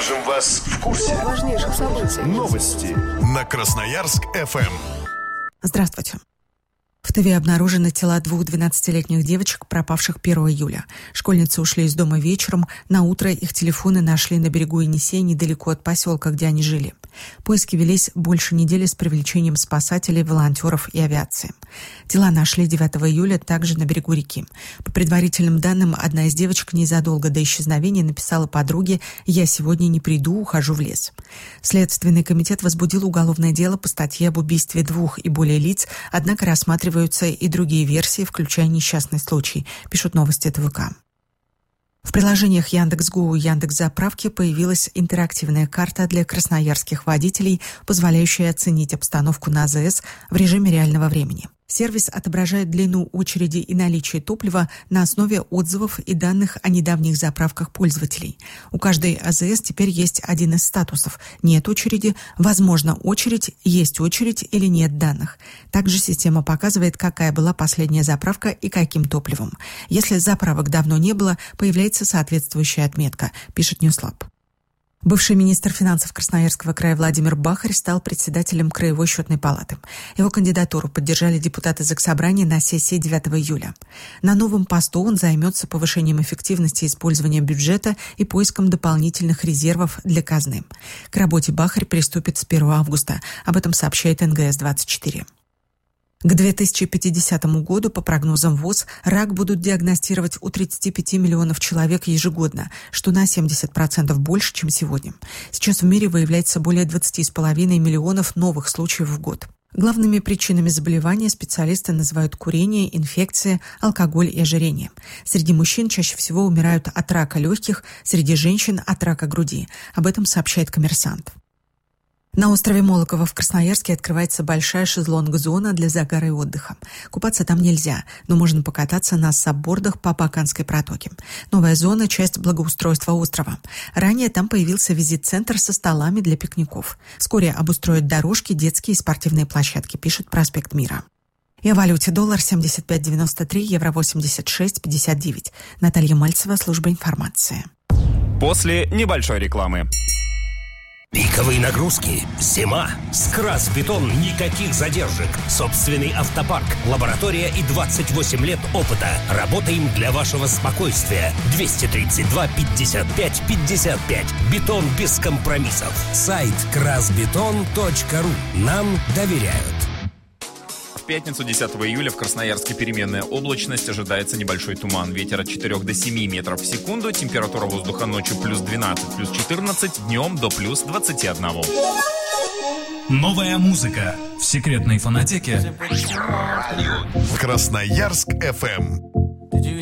Держим вас в курсе важнейших событий. Новости на Красноярск-ФМ. Здравствуйте. В Тыве обнаружены тела двух 12-летних девочек, пропавших 1 июля. Школьницы ушли из дома вечером. На утро их телефоны нашли на берегу Енисея, недалеко от поселка, где они жили. Поиски велись больше недели с привлечением спасателей, волонтеров и авиации. Тела нашли 9 июля также на берегу реки. По предварительным данным, одна из девочек незадолго до исчезновения написала подруге: «Я сегодня не приду, ухожу в лес». Следственный комитет возбудил уголовное дело по статье об убийстве 2 и более лиц, однако рассматриваются и другие версии, включая несчастный случай, пишут новости ТВК. В приложениях Яндекс.Го и Яндекс.Заправки появилась интерактивная карта для красноярских водителей, позволяющая оценить обстановку на АЗС в режиме реального времени. Сервис отображает длину очереди и наличие топлива на основе отзывов и данных о недавних заправках пользователей. У каждой АЗС теперь есть один из статусов: нет очереди, возможно очередь, есть очередь или нет данных. Также система показывает, какая была последняя заправка и каким топливом. Если заправок давно не было, появляется соответствующая отметка, пишет Ньюслаб. Бывший министр финансов Красноярского края Владимир Бахарь стал председателем Краевой счетной палаты. Его кандидатуру поддержали депутаты Заксобрания на сессии 9 июля. На новом посту он займется повышением эффективности использования бюджета и поиском дополнительных резервов для казны. К работе Бахарь приступит с 1 августа. Об этом сообщает НГС-24. К 2050 году, по прогнозам ВОЗ, рак будут диагностировать у 35 миллионов человек ежегодно, что на 70% больше, чем сегодня. Сейчас в мире выявляется более 20,5 миллионов новых случаев в год. Главными причинами заболевания специалисты называют курение, инфекции, алкоголь и ожирение. Среди мужчин чаще всего умирают от рака легких, среди женщин – от рака груди. Об этом сообщает «Коммерсант». На острове Молоково в Красноярске открывается большая шезлонг-зона для загара и отдыха. Купаться там нельзя, но можно покататься на саббордах по Баканской протоке. Новая зона – часть благоустройства острова. Ранее там появился визит-центр со столами для пикников. Вскоре обустроят дорожки, детские и спортивные площадки, пишет «Проспект Мира». И о валюте: доллар 75.93, евро 86.59. Наталья Мальцева, служба информации. После небольшой рекламы. Пиковые нагрузки, зима, Скрасбетон, никаких задержек, собственный автопарк, лаборатория и 28 лет опыта. Работаем для вашего спокойствия. 232 55 55. Бетон без компромиссов. Сайт красбетон.ру. Нам доверяют. В пятницу 10 июля в Красноярске переменная облачность, ожидается небольшой туман. Ветер от 4 до 7 метров в секунду, температура воздуха ночью плюс 12, плюс 14, днем до плюс 21. Новая музыка в секретной фонотеке Красноярск-ФМ.